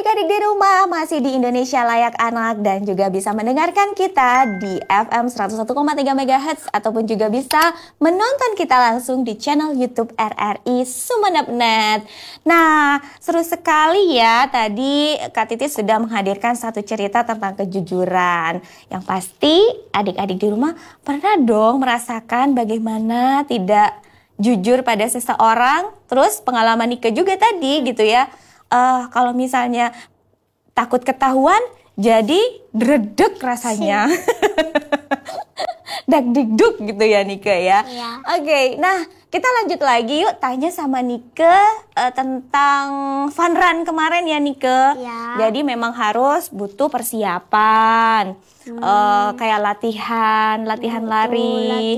adik-adik di rumah, masih di Indonesia Layak Anak dan juga bisa mendengarkan kita di FM 101,3 MHz ataupun juga bisa menonton kita langsung di channel YouTube RRI Sumeneb.net. Nah, seru sekali ya, tadi Kak Titi sudah menghadirkan satu cerita tentang kejujuran. Yang pasti adik-adik di rumah pernah dong merasakan bagaimana tidak jujur pada seseorang. Terus pengalaman Nike juga tadi gitu ya. Kalau misalnya takut ketahuan, jadi dredeg rasanya. Dak-dikduk gitu ya Nike ya. Iya. Oke, nah kita lanjut lagi yuk tanya sama Nike tentang fun run kemarin ya Nike. Iya. Jadi memang harus butuh persiapan. Kayak latihan lari.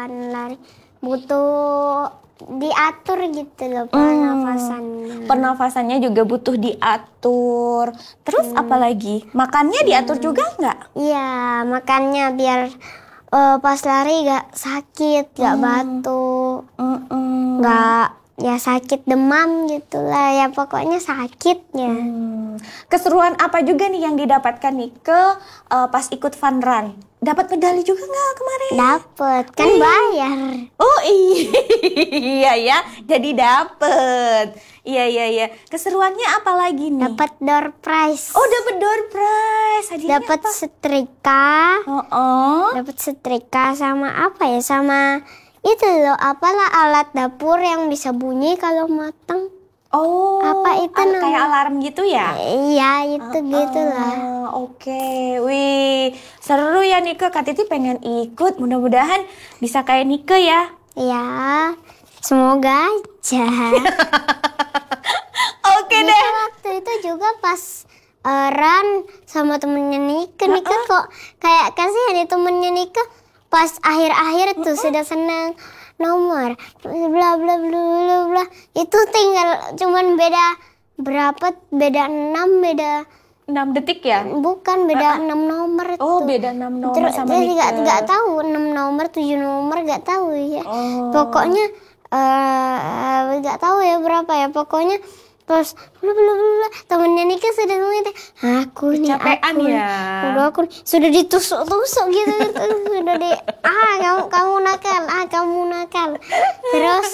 Butuh diatur gitu loh pernafasannya. Pernafasannya juga butuh diatur. Terus apalagi? Makannya diatur juga nggak? Iya, makannya biar pas lari gak sakit, gak batuk, gak ya sakit demam gitulah ya, pokoknya sakitnya. Keseruan apa juga nih yang didapatkan Nike pas ikut fun run? Dapat medali juga nggak kemarin? Dapet, kan bayar. Oh iya ya, jadi dapet. Iya. Keseruannya apa lagi nih? Dapat door prize. Oh, dapat door prize. Hadiahnya Dapat apa? setrika. Dapat setrika sama apa ya? Sama itu loh, apalah alat dapur yang bisa bunyi kalau matang. Oh, Apa itu kayak namanya? alarm gitu ya? Iya, itu gitulah. Oke, wih, seru ya Nike. Kak Titi pengen ikut. Mudah-mudahan bisa kayak Nike ya. Ya, semoga aja. Oke Nike deh. waktu itu juga pas run sama temennya Nike. Nike kok kayak kasihan ya temennya Nike. Pas akhir-akhir tuh sudah senang nomor bla bla bla bla bla. Itu tinggal cuman beda berapa? Beda 6 detik ya? bukan beda 6 nomor itu. Oh, beda 6 nomor Terus sama jadi Nike. nggak tahu 6 nomor 7 nomor nggak tahu ya. Pokoknya nggak tahu ya berapa ya. Pokoknya terus bla temennya Nike sudah ngomong aku nih Kecapean aku ya. udah aku sudah ditusuk-tusuk gitu sudah di kamu nakal terus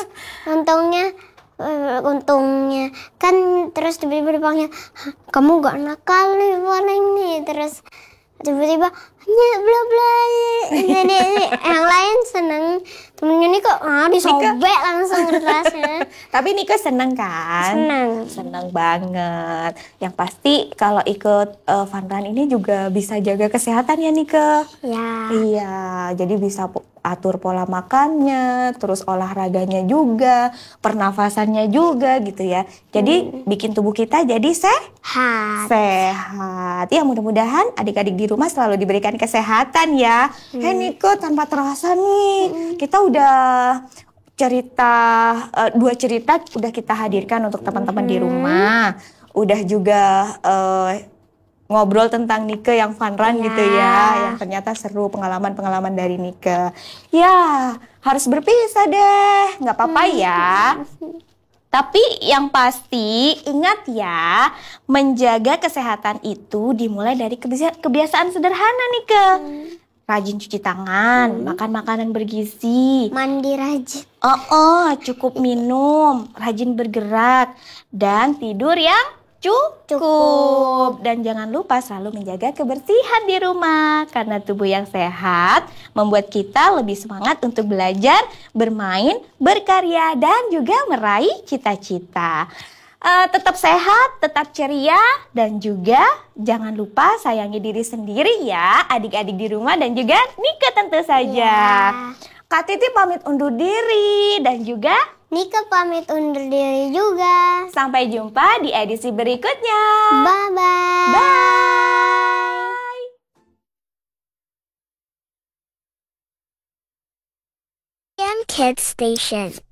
untungnya kan terus tiba-tiba dipanggil kamu gak nakal nih paling nih, terus tiba-tiba bla bla jadi yang lain seneng, temennya nih kok disobek langsung di kelasnya. Tapi Nike seneng kan? Seneng banget. Yang pasti kalau ikut fun run ini juga bisa jaga kesehatan ya Nike. Ya. Iya, jadi bisa atur pola makannya, terus olahraganya juga, pernafasannya juga gitu ya. Jadi bikin tubuh kita jadi sehat. Ya, mudah-mudahan adik-adik di rumah selalu diberikan kesehatan ya. Hei Nike, tanpa terasa nih, kita udah dua cerita udah kita hadirkan untuk teman-teman di rumah. Udah juga ngobrol tentang Nike yang fun run gitu ya, yang ternyata seru pengalaman-pengalaman dari Nike. Ya, harus berpisah deh, nggak apa-apa ya. Tapi yang pasti ingat ya, menjaga kesehatan itu dimulai dari kebiasaan sederhana Nike. Rajin cuci tangan, makan makanan bergizi, Mandi rajin. cukup minum, rajin bergerak, dan tidur yang cukup. Dan jangan lupa selalu menjaga kebersihan di rumah, karena tubuh yang sehat membuat kita lebih semangat untuk belajar, bermain, berkarya, dan juga meraih cita-cita. Tetap sehat, tetap ceria, dan juga jangan lupa sayangi diri sendiri ya, adik-adik di rumah dan juga Nike tentu saja. Kak Titi pamit undur diri dan juga Nike pamit undur diri juga. Sampai jumpa di edisi berikutnya. Bye-bye. Bye. Kids Station.